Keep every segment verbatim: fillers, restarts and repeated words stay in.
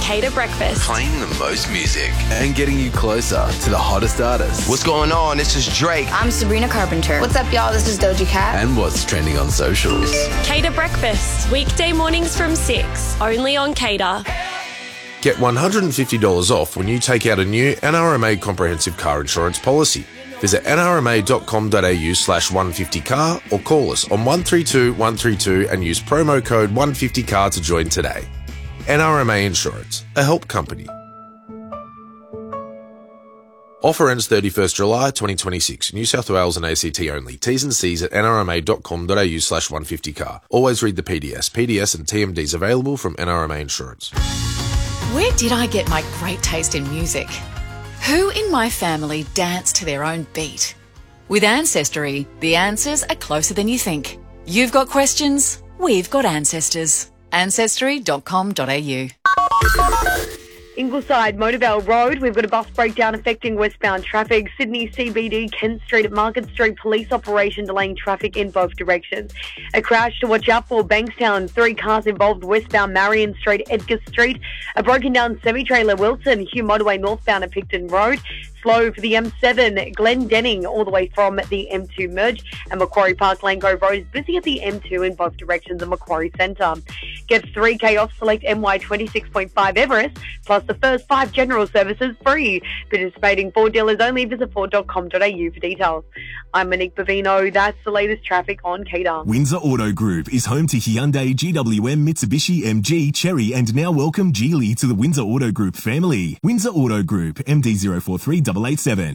Cater Breakfast. Playing the most music. And getting you closer to the hottest artists. What's going on? This is Drake. I'm Sabrina Carpenter. What's up, y'all? This is Doja Cat. And what's trending on socials. Cater Breakfast. Weekday mornings from six. Only on Cater. Get one hundred fifty dollars off when you take out a new N R M A comprehensive car insurance policy. Visit nrma.com.au slash 150car or call us on one three two one three two and use promo code one fifty car to join today. N R M A Insurance, a help company. Offer ends thirty-first July twenty twenty-six. New South Wales and A C T only. T's and C's at nrma.com.au slash 150car. Always read the P D S. P D S and T M Ds available from N R M A Insurance. Where did I get my great taste in music? Who in my family danced to their own beat? With Ancestry, the answers are closer than you think. You've got questions, we've got ancestors. ancestry dot com dot a u. Ingleside, Motorvale Road, we've got a bus breakdown affecting westbound traffic. Sydney C B D, Kent Street at Market Street, police operation delaying traffic in both directions. A crash to watch out for, Bankstown, three cars involved westbound Marion Street, Edgar Street. A broken down semi-trailer, Wilson, Hugh Motorway northbound at Picton Road. Slow for the M seven, Glendenning, all the way from the M two merge. And Macquarie Park Lane Grove Road is busy at the M two in both directions of Macquarie Centre. Get three K off select M Y twenty-six point five Everest, plus the first five general services free. Participating Ford dealers only. Visit ford dot com dot a u for details. I'm Monique Bavino. That's the latest traffic on Cater. Windsor Auto Group is home to Hyundai, G W M, Mitsubishi, M G, Chery, and now welcome Geely to the Windsor Auto Group family. Windsor Auto Group, M D zero four three eight eight seven.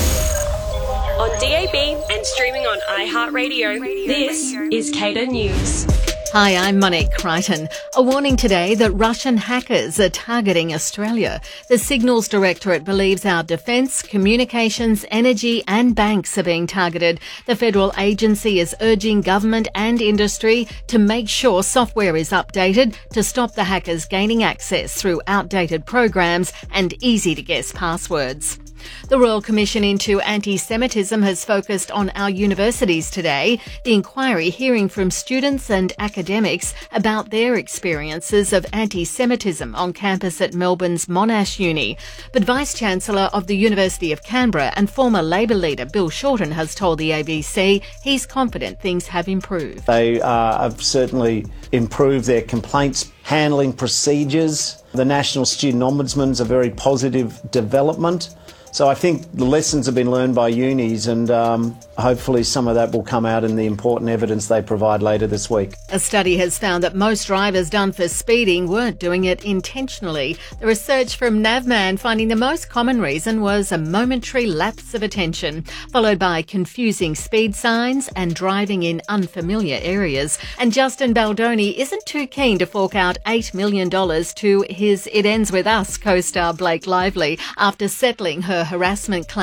On D A B and streaming on iHeartRadio, this is Cater News. Hi, I'm Monique Crichton. A warning today that Russian hackers are targeting Australia. The Signals Directorate believes our defence, communications, energy and banks are being targeted. The federal agency is urging government and industry to make sure software is updated to stop the hackers gaining access through outdated programs and easy-to-guess passwords. The Royal Commission into Anti-Semitism has focused on our universities today. The inquiry hearing from students and academics about their experiences of anti-Semitism on campus at Melbourne's Monash Uni. But Vice-Chancellor of the University of Canberra and former Labor leader Bill Shorten has told the A B C he's confident things have improved. They uh, have certainly improved their complaints handling procedures. The National Student Ombudsman's a very positive development. So I think the lessons have been learned by unis and um, hopefully some of that will come out in the important evidence they provide later this week. A study has found that most drivers done for speeding weren't doing it intentionally. The research from Navman finding the most common reason was a momentary lapse of attention, followed by confusing speed signs and driving in unfamiliar areas. And Justin Baldoni isn't too keen to fork out eight million dollars to his It Ends With Us co-star Blake Lively after settling her harassment claim.